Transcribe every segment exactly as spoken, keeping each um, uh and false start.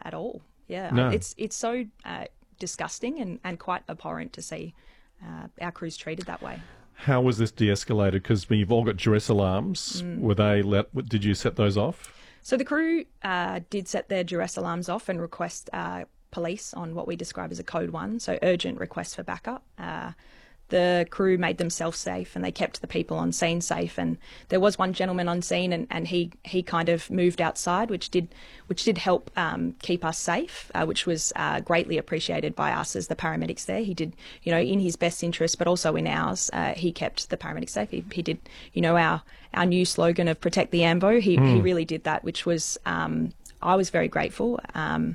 at all. Yeah, No. it's it's so uh, disgusting and, and quite abhorrent to see uh, our crews treated that way. How was this de-escalated? Because you've all got duress alarms. Mm. Were they let? Did you set those off? So the crew uh, did set their duress alarms off and request uh, police on what we describe as a code one, so urgent request for backup. Uh, the crew made themselves safe and they kept the people on scene safe. And there was one gentleman on scene, and, and he he kind of moved outside, which did which did help um, keep us safe, uh, which was uh, greatly appreciated by us as the paramedics there. He did, you know, in his best interest, but also in ours, uh, he kept the paramedics safe. He, he did, you know, our our new slogan of protect the Ambo. He mm. he really did that, which was um, I was very grateful. Um,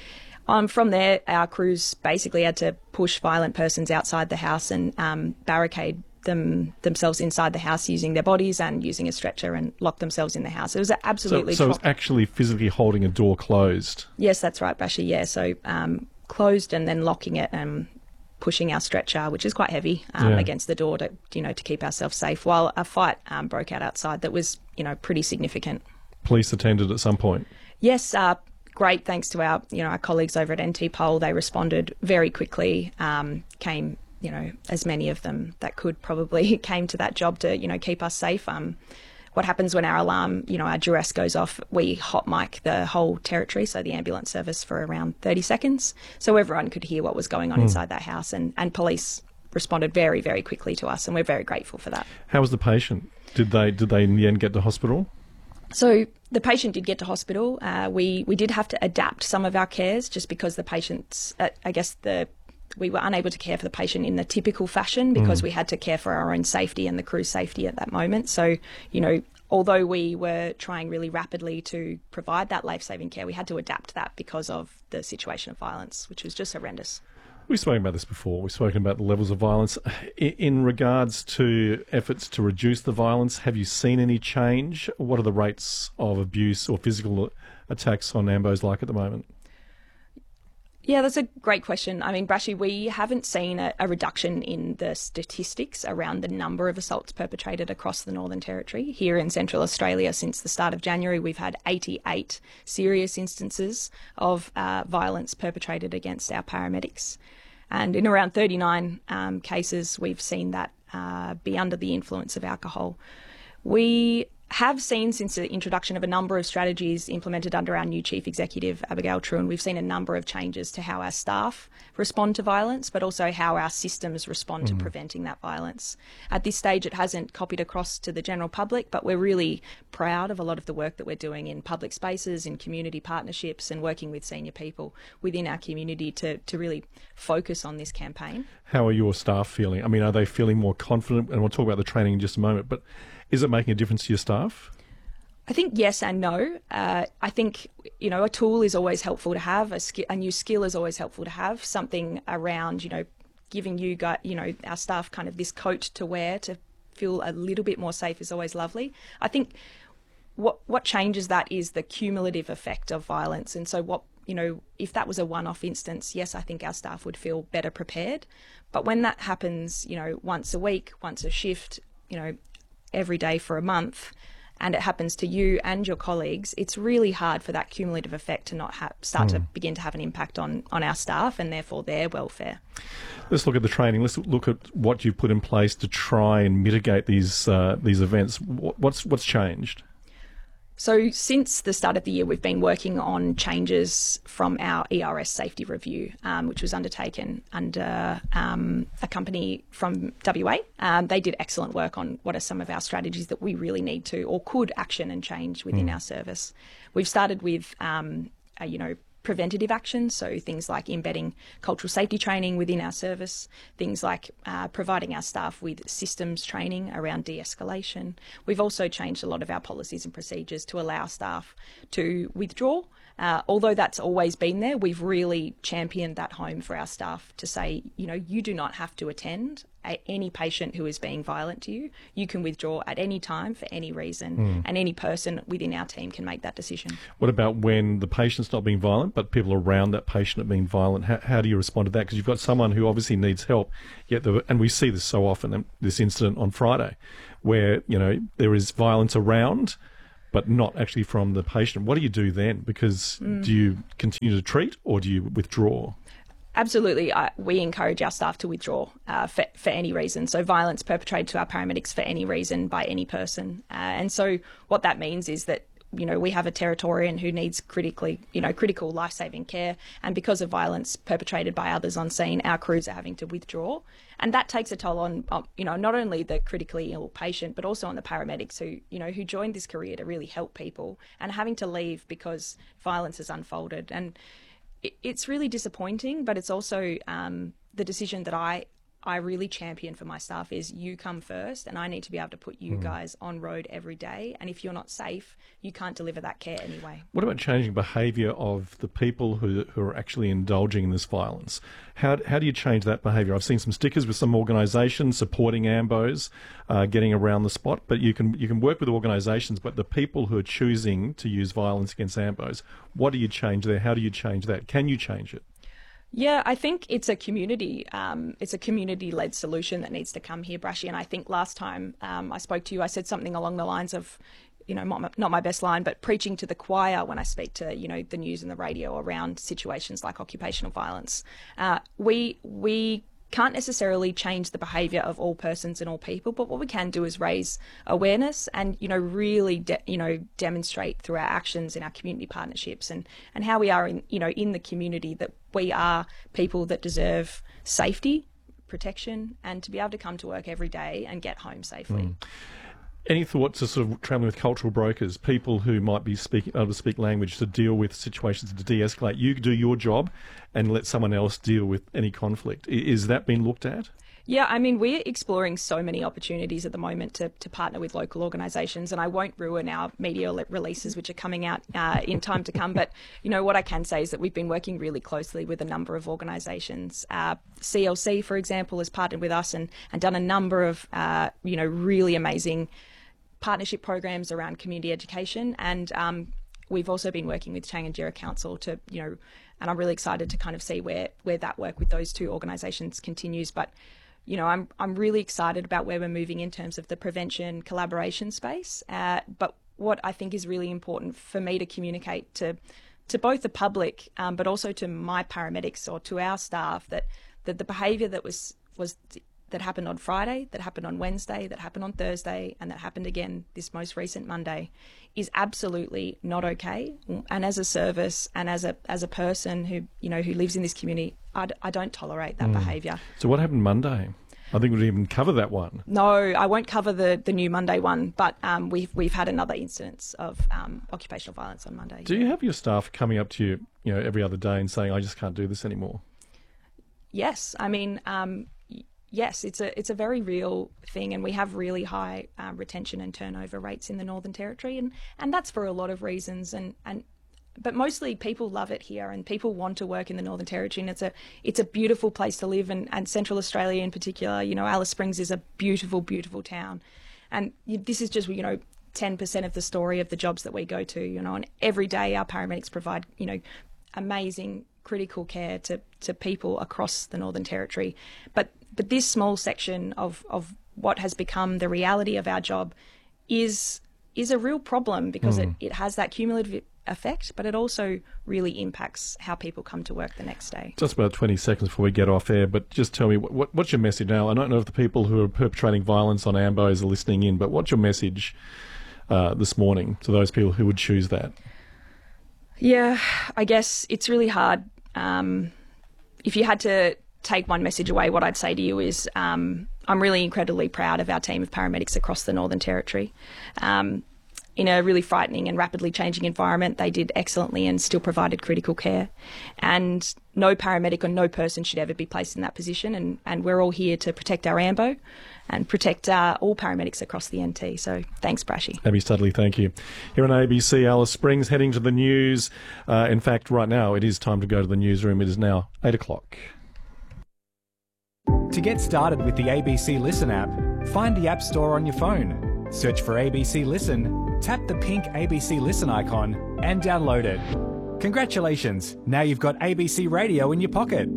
Um, from there, our crews basically had to push violent persons outside the house and um, barricade them themselves inside the house using their bodies and using a stretcher and lock themselves in the house. It was absolutely... So, so it was actually physically holding a door closed? Yes, that's right, Bashi, yeah. So um, closed and then locking it and pushing our stretcher, which is quite heavy, um, yeah. against the door to, you know, to keep ourselves safe, while a fight um, broke out outside that was, you know, pretty significant. Police attended at some point? Yes, uh, great, thanks to our, you know, our colleagues over at N T Pol. They responded very quickly, um, came, you know, as many of them that could probably came to that job to, you know, keep us safe. Um, what happens when our alarm, you know, our duress goes off, we hot mic the whole territory, so the ambulance service, for around thirty seconds. So everyone could hear what was going on mm. inside that house, and, and police responded very, very quickly to us, and we're very grateful for that. How was the patient? Did they, did they in the end get to hospital? So the patient did get to hospital. Uh, we, we did have to adapt some of our cares just because the patients, uh, I guess the we were unable to care for the patient in the typical fashion because mm. we had to care for our own safety and the crew's safety at that moment. So, you know, although we were trying really rapidly to provide that life-saving care, we had to adapt that because of the situation of violence, which was just horrendous. We've spoken about this before. We've spoken about the levels of violence. In regards to efforts to reduce the violence, have you seen any change? What are the rates of abuse or physical attacks on Ambos like at the moment? Yeah, that's a great question. I mean, Brashi, we haven't seen a, a reduction in the statistics around the number of assaults perpetrated across the Northern Territory. Here in Central Australia, since the start of January, we've had eighty-eight serious instances of uh, violence perpetrated against our paramedics. And in around thirty-nine um, cases, we've seen that uh, be under the influence of alcohol. We have seen, since the introduction of a number of strategies implemented under our new Chief Executive, Abigail Truen, we've seen a number of changes to how our staff respond to violence, but also how our systems respond mm. to preventing that violence. At this stage, it hasn't copied across to the general public, but we're really proud of a lot of the work that we're doing in public spaces, in community partnerships, and working with senior people within our community to, to really focus on this campaign. How are your staff feeling? I mean, are they feeling more confident? And we'll talk about the training in just a moment, but is it making a difference to your staff? I think yes and no. Uh, I think, you know, a tool is always helpful to have. A, sk- a new skill is always helpful to have. Something around, you know, giving you, guys, you know, our staff kind of this coat to wear to feel a little bit more safe is always lovely. I think what what changes that is the cumulative effect of violence. And so what, you know, if that was a one-off instance, yes, I think our staff would feel better prepared. But when that happens, you know, once a week, once a shift, you know, every day for a month, and it happens to you and your colleagues, it's really hard for that cumulative effect to not ha- start mm. to begin to have an impact on, on our staff and therefore their welfare. Let's look at the training. Let's look at what you've put in place to try and mitigate these uh, these events. What's what's changed? So since the start of the year, we've been working on changes from our E R S safety review, um, which was undertaken under um, a company from W A. Um, they did excellent work on what are some of our strategies that we really need to or could action and change within mm. our service. We've started with, um, a, you know, preventative actions, so things like embedding cultural safety training within our service, things like uh, providing our staff with systems training around de-escalation. We've also changed a lot of our policies and procedures to allow staff to withdraw. Uh, although that's always been there, we've really championed that home for our staff to say, you know, you do not have to attend a, any patient who is being violent to you. You can withdraw at any time for any reason, mm. and any person within our team can make that decision. What about when the patient's not being violent, but people around that patient are being violent? How, how do you respond to that? Because you've got someone who obviously needs help, yet the, and we see this so often, this incident on Friday, where, you know, there is violence around, but not actually from the patient. What do you do then? Because mm. do you continue to treat or do you withdraw? Absolutely. I, we encourage our staff to withdraw uh, for, for any reason. So violence perpetrated to our paramedics for any reason by any person. Uh, and so what that means is that, you know, we have a Territorian who needs critically, you know, critical life-saving care. And because of violence perpetrated by others on scene, our crews are having to withdraw. And that takes a toll on, on, you know, not only the critically ill patient, but also on the paramedics who, you know, who joined this career to really help people and having to leave because violence has unfolded. And it's really disappointing, but it's also um, the decision that I, I really champion for my staff is you come first, and I need to be able to put you mm. guys on road every day. And if you're not safe, you can't deliver that care anyway. What about changing behaviour of the people who, who are actually indulging in this violence? How, how do you change that behaviour? I've seen some stickers with some organisations supporting AMBOs, uh, getting around the spot, but you can you can work with organisations, but the people who are choosing to use violence against AMBOs, what do you change there? How do you change that? Can you change it? Yeah, I think it's a community, um, it's a community-led solution that needs to come here, Brashy. And I think last time um, I spoke to you, I said something along the lines of, you know, not, not my best line, but preaching to the choir when I speak to, you know, the news and the radio around situations like occupational violence. Uh, we we can't necessarily change the behaviour of all persons and all people, but what we can do is raise awareness and, you know, really, de- you know, demonstrate through our actions in our community partnerships and, and how we are in, you know, in the community that we are people that deserve safety, protection, and to be able to come to work every day and get home safely. Mm. Any thoughts of sort of travelling with cultural brokers, people who might be speaking able to speak language to deal with situations to de-escalate? You do your job and let someone else deal with any conflict. Is that being looked at? Yeah, I mean, we're exploring so many opportunities at the moment to, to partner with local organisations, and I won't ruin our media releases, which are coming out uh, in time to come. But, you know, what I can say is that we've been working really closely with a number of organisations. Uh, C L C, for example, has partnered with us and, and done a number of, uh, you know, really amazing partnership programs around community education. And um, we've also been working with Changanjera Council to, you know, and I'm really excited to kind of see where, where that work with those two organisations continues. But, you know, I'm I'm really excited about where we're moving in terms of the prevention collaboration space. Uh, but what I think is really important for me to communicate to to both the public, um, but also to my paramedics or to our staff, that, that the behaviour that was was that happened on Friday, that happened on Wednesday, that happened on Thursday, and that happened again this most recent Monday is absolutely not okay. And as a service and as a as a person who, you know, who lives in this community, I, d- I don't tolerate that mm. behaviour. So what happened Monday? I think we'd even cover that one. No, I won't cover the, the new Monday one, but um, we've we've had another instance of um, occupational violence on Monday. Do you have your staff coming up to you, you know, every other day and saying, "I just can't do this anymore"? Yes, I mean. Um, Yes, it's a it's a very real thing, and we have really high uh, retention and turnover rates in the Northern Territory, and, and that's for a lot of reasons. And, and but mostly people love it here, and people want to work in the Northern Territory, and it's a it's a beautiful place to live, and, and Central Australia in particular. You know, Alice Springs is a beautiful, beautiful town, and this is just, you know, ten percent of the story of the jobs that we go to. You know, and every day our paramedics provide, you know, amazing critical care to, to people across the Northern Territory, but But this small section of, of what has become the reality of our job is is a real problem because mm. it, it has that cumulative effect, but it also really impacts how people come to work the next day. Just about twenty seconds before we get off air, but just tell me, what, what's your message now? I don't know if the people who are perpetrating violence on AMBOs are listening in, but what's your message uh, this morning to those people who would choose that? Yeah, I guess it's really hard. Um, if you had to take one message away, what I'd say to you is um, I'm really incredibly proud of our team of paramedics across the Northern Territory. Um, in a really frightening and rapidly changing environment, they did excellently and still provided critical care. And no paramedic or no person should ever be placed in that position. And, and we're all here to protect our AMBO and protect uh, all paramedics across the N T. So thanks, Brashy. Abby Studley, thank you. Here on A B C Alice Springs, heading to the news. Uh, in fact, right now, it is time to go to the newsroom. It is now eight o'clock. To get started with the A B C Listen app, find the App Store on your phone, search for A B C Listen, tap the pink A B C Listen icon and download it. Congratulations, now you've got A B C Radio in your pocket.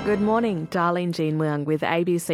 Good morning, Darlene Jean Leung with A B C